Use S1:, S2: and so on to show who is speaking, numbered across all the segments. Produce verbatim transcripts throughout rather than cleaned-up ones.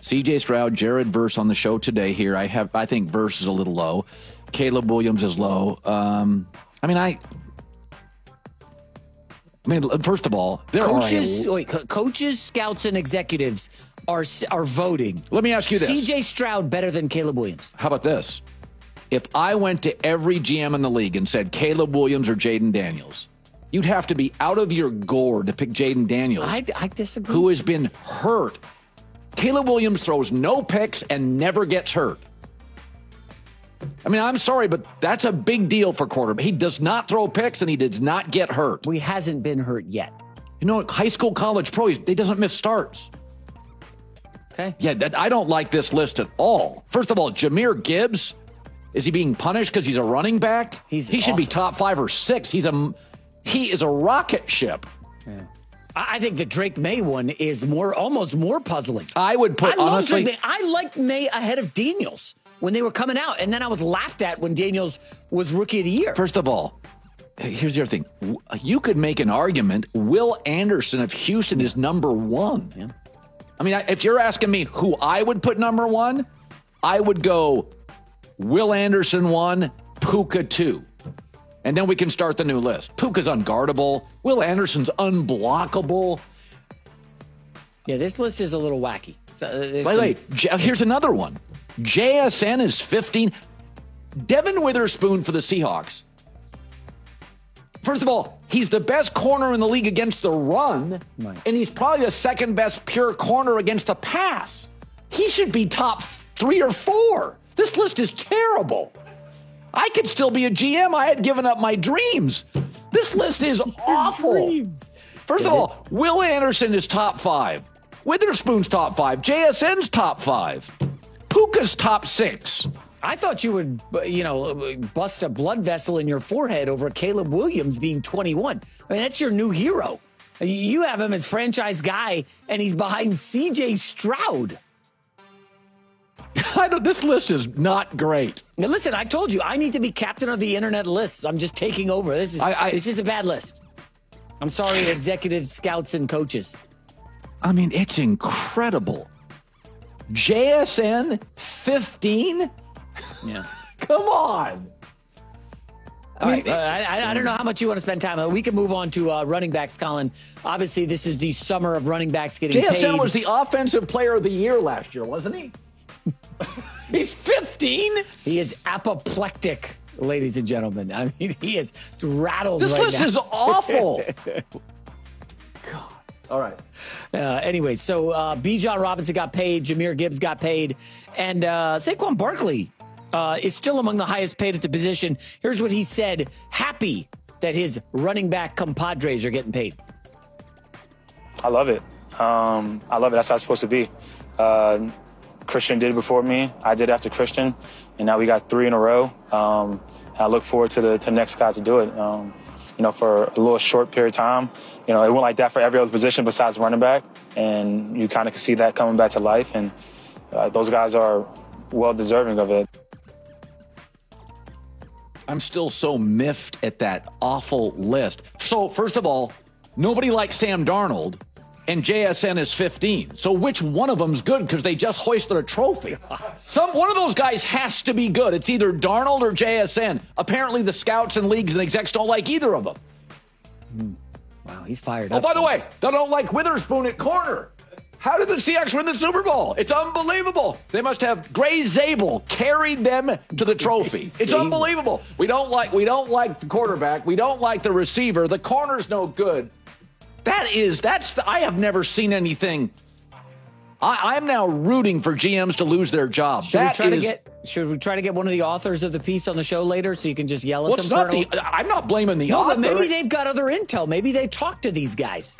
S1: C J Stroud, Jared Verse on the show today here. I have, I think Verse is a little low. Caleb Williams is low. Um, I mean, I... I mean, first of all, there
S2: coaches,
S1: are a,
S2: wait, co- coaches, scouts, and executives are are voting.
S1: Let me ask you this.
S2: C J Stroud better than Caleb Williams.
S1: How about this? If I went to every G M in the league and said Caleb Williams or Jaden Daniels, you'd have to be out of your gourd to pick Jaden Daniels.
S2: I, I disagree.
S1: Who has been hurt. Caleb Williams throws no picks and never gets hurt. I mean, I'm sorry, but that's a big deal for quarterback. He does not throw picks, and he does not get hurt.
S2: Well, he hasn't been hurt yet.
S1: You know, high school, college, pro, he doesn't miss starts.
S2: Okay.
S1: Yeah, that, I don't like this list at all. First of all, Jahmyr Gibbs, is he being punished because he's a running back?
S2: He's
S1: he should
S2: awesome.
S1: be top five or six. He's a he is a rocket ship.
S2: Yeah. I think the Drake May one is more, almost more puzzling.
S1: I would put
S2: I
S1: honestly.
S2: Drake May. I liked May ahead of Daniels when they were coming out, and then I was laughed at when Daniels was Rookie of the Year.
S1: First of all, here's the other thing. You could make an argument Will Anderson of Houston is number one.
S2: Yeah.
S1: I mean, if you're asking me who I would put number one, I would go Will Anderson one, Puka two. And then we can start the new list. Puka's unguardable. Will Anderson's unblockable.
S2: Yeah, this list is a little wacky. So,
S1: Wait, some, wait. J- here's another one. J S N is fifteen. Devin Witherspoon for the Seahawks. First of all, he's the best corner in the league against the run,
S2: right.
S1: and he's probably the second best pure corner against the pass. He should be top three or four. This list is terrible. I could still be a G M. I had given up my dreams. This list is awful.
S2: Dreams.
S1: First
S2: yeah,
S1: of all, Will Anderson is top five. Witherspoon's top five. J S N's top five. Puka's top six.
S2: I thought you would, you know, bust a blood vessel in your forehead over Caleb Williams being twenty-one. I mean, that's your new hero. You have him as franchise guy, and he's behind C J Stroud.
S1: I don't, this list is not great.
S2: Now, listen, I told you, I need to be captain of the internet lists. I'm just taking over. This is
S1: I, I,
S2: this is a bad list. I'm sorry, executives, scouts, and coaches.
S1: I mean, it's incredible. J S N fifteen?
S2: Yeah.
S1: Come on.
S2: All right. Uh, I, I don't know how much you want to spend time on. We can move on to uh, running backs, Colin. Obviously, this is the summer of running backs getting
S1: J S N
S2: paid.
S1: was the offensive player of the year last year, wasn't he? He's fifteen.
S2: He is apoplectic, ladies and gentlemen. I mean, he is rattled
S1: This
S2: right
S1: list
S2: now.
S1: is awful. God. All right.
S2: Uh, anyway, so uh, Bijan Robinson got paid. Jahmyr Gibbs got paid. And uh, Saquon Barkley uh, is still among the highest paid at the position. Here's what he said. Happy that his running back compadres are getting paid.
S3: I love it. Um, I love it. That's how it's supposed to be. Uh, Christian did it before me. I did after Christian. And now we got three in a row. Um, I look forward to the, to the next guy to do it. Um, you know, for a little short period of time. You know, it went like that for every other position besides running back. And you kind of can see that coming back to life. And uh, those guys are well deserving of it.
S1: I'm still so miffed at that awful list. So, first of all, nobody likes Sam Darnold, and J S N is fifteen. So which one of them's good because they just hoisted a trophy? Some One of those guys has to be good. It's either Darnold or J S N. Apparently the scouts and leagues and execs don't like either of them.
S2: Mm. Wow, he's fired
S1: oh,
S2: up.
S1: Oh, by the way, they don't like Witherspoon at corner. How did the Seahawks win the Super Bowl? It's unbelievable. They must have Gray Zabel carried them to the trophy. It's unbelievable. We don't like we don't like the quarterback. We don't like the receiver. The corner's no good. That is that's the, I have never seen anything. I, I'm now rooting for G Ms to lose their job.
S2: Should
S1: That
S2: we try
S1: is,
S2: to get should we try to get one of the authors of the piece on the show later so you can just yell at
S1: well,
S2: them?
S1: it's not
S2: for
S1: the, I'm not blaming the
S2: no,
S1: author.
S2: but maybe they've got other intel. Maybe they talked to these guys.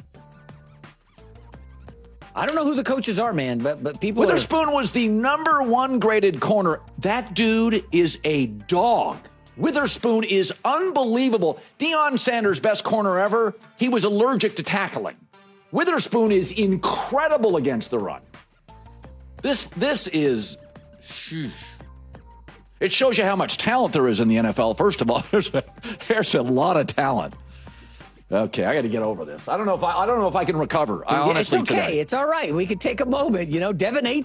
S2: I don't know who the coaches are, man, but but people.
S1: Witherspoon
S2: are...
S1: was the number one graded corner. That dude is a dog. Witherspoon is unbelievable. Deion Sanders, best corner ever. He was allergic to tackling. Witherspoon is incredible against the run. This this is. Sheesh. It shows you how much talent there is in the N F L. First of all, there's a, there's a lot of talent. Okay, I got to get over this. I don't know if I, I don't know if I can recover. I honestly
S2: it's okay.
S1: today.
S2: It's all right. We could take a moment. You know, Devin A.